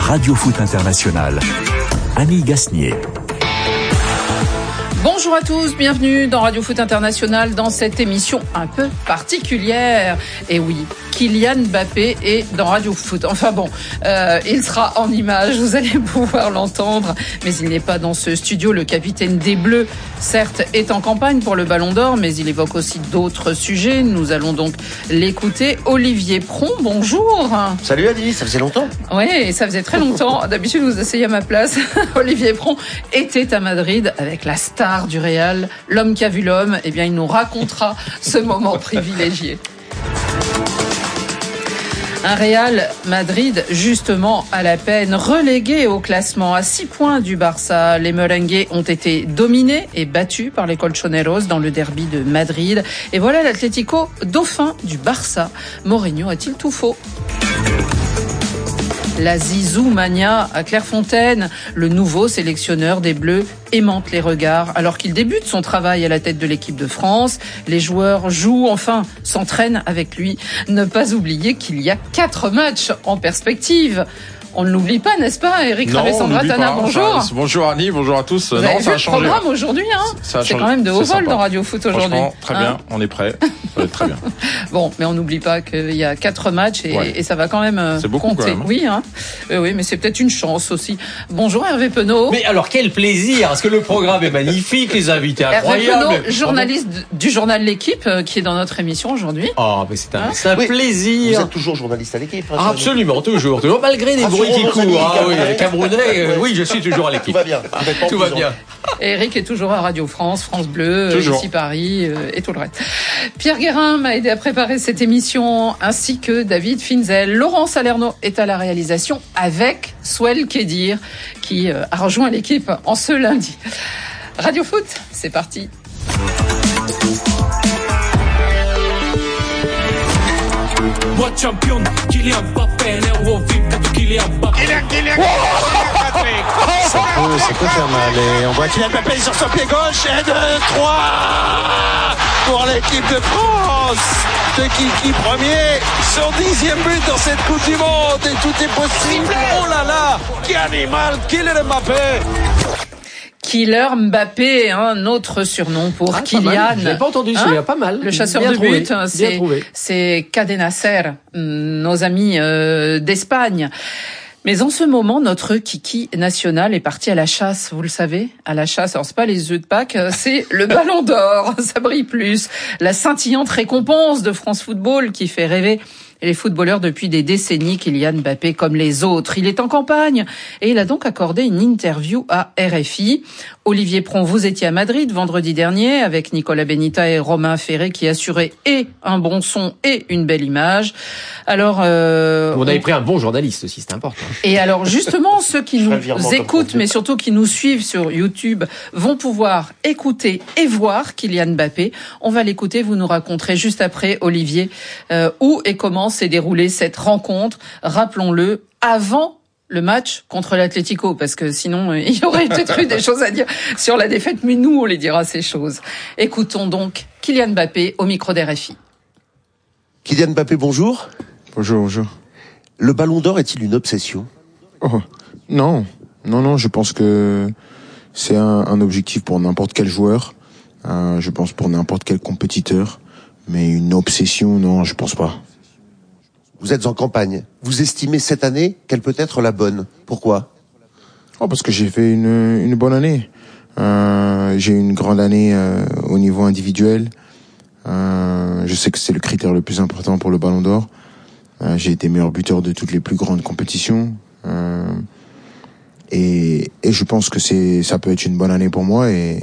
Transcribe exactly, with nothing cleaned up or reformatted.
Radio Foot International. Annie Gasnier. Bonjour à tous, bienvenue dans Radio Foot International dans cette émission un peu particulière. Et oui, Kylian Mbappé est dans Radio Foot. Enfin bon, euh, il sera en image, vous allez pouvoir l'entendre, mais il n'est pas dans ce studio. Le capitaine des Bleus, certes, est en campagne pour le Ballon d'Or, mais il évoque aussi d'autres sujets. Nous allons donc l'écouter. Olivier Pron, bonjour. Salut Adi, ça faisait longtemps. Oui, ça faisait très longtemps. D'habitude, vous asseyez à ma place. Olivier Pron était à Madrid avec la star du Real, l'homme qui a vu l'homme. Eh bien, il nous racontera ce moment privilégié. Un Real Madrid justement à la peine, relégué au classement à six points du Barça. Les merengues ont été dominés et battus par les colchoneros dans le derby de Madrid. Et voilà l'Atlético dauphin du Barça. Mourinho a-t-il tout faux ? La Zizou Mania à Clairefontaine, le nouveau sélectionneur des Bleus aimante les regards alors qu'il débute son travail à la tête de l'équipe de France. Les joueurs jouent, enfin s'entraînent avec lui. Ne pas oublier qu'il y a quatre matchs en perspective. On ne l'oublie pas, n'est-ce pas, Eric Ravessandratana, bonjour. Enfin, bonjour Annie, bonjour à tous. Vous non, avez ça vu a changé. Le programme aujourd'hui, hein. Ça a C'est changé. quand même de haut C'est vol sympa. dans Radio Foot aujourd'hui. Franchement, très hein bien, on est prêt. Ça va être très bien. Bon, mais on n'oublie pas qu'il y a quatre matchs et, Ouais. et ça va quand même C'est beaucoup, compter. quand même. Oui, hein. Euh, oui, mais c'est peut-être une chance aussi. Bonjour Hervé Penaud. Mais alors quel plaisir, parce que le programme est magnifique, les invités Hervé incroyables. Penaud, journaliste du journal L'Équipe, euh, qui est dans notre émission aujourd'hui. Oh, mais c'est un, Hein c'est un Oui, plaisir. Vous êtes toujours journaliste à l'équipe. hein, Ah, absolument, toujours, toujours, malgré les bruits qui Rassurons nos courent. amis Ah oui, camerounais. les Camerounais, euh, oui, je suis toujours à Tout l'équipe. va bien. Vous êtes pas en Tout va prison. bien. Et Eric est toujours à Radio France, France Bleu, euh, Toujours. ici Paris euh, et tout le reste. Pierre Guérin m'a aidé à préparer cette émission, ainsi que David Finzel. Laurent Salerno est à la réalisation avec Swell Kedir, qui euh, a rejoint l'équipe en ce lundi. Radio Foot, c'est parti. Moi champion, Kylian Mbappé, l'euro vive de Kylian Mbappé. Ça peut, ça peut faire mal. Et on voit Kylian Mbappé sur son pied gauche. Et deux, trois pour l'équipe de France. De Kiki premier. Son dixième but dans cette Coupe du Monde. Et tout est possible. Oh là là. Quel animal, Kylian Mbappé. Killer Mbappé, un autre surnom pour Ah, pas Kylian. mal. Je l'avais pas entendu, celui-là, pas mal. Le chasseur Bien de trouvé, but, bien c'est, trouvé. c'est Cadenacer, nos amis euh, d'Espagne. Mais en ce moment, notre kiki national est parti à la chasse, vous le savez, à la chasse. Alors c'est pas les œufs de Pâques, c'est le Ballon d'Or, ça brille plus. La scintillante récompense de France Football qui fait rêver les footballeurs depuis des décennies. Kylian Mbappé comme les autres. Il est en campagne et il a donc accordé une interview à R F I. Olivier Pron, vous étiez à Madrid vendredi dernier avec Nicolas Benita et Romain Ferré qui assuraient et un bon son et une belle image. Alors, euh, On avait pris un bon journaliste aussi, c'est important. et alors justement, ceux qui Je nous ferai le virement comme écoutent, convenu. mais surtout qui nous suivent sur YouTube, vont pouvoir écouter et voir Kylian Mbappé. On va l'écouter, vous nous raconterez juste après, Olivier, euh, où et comment s'est déroulée cette rencontre, rappelons-le, avant le match contre l'Atlético, parce que sinon, euh, il y aurait peut-être eu des choses à dire sur la défaite, mais nous, on les dira ces choses. Écoutons donc Kylian Mbappé au micro d'R F I. Kylian Mbappé, bonjour. Bonjour, bonjour. Le Ballon d'Or est-il une obsession? Oh, non, non, non, je pense que c'est un, un objectif pour n'importe quel joueur. Euh, je pense pour n'importe quel compétiteur. Mais une obsession, non, je pense pas. Vous êtes en campagne. Vous estimez cette année qu'elle peut être la bonne. Pourquoi? Oh, parce que j'ai fait une, une bonne année. Euh, j'ai eu une grande année euh, au niveau individuel. Euh, je sais que c'est le critère le plus important pour le Ballon d'Or. Euh, j'ai été meilleur buteur de toutes les plus grandes compétitions. Euh, et, et je pense que c'est, ça peut être une bonne année pour moi. Et,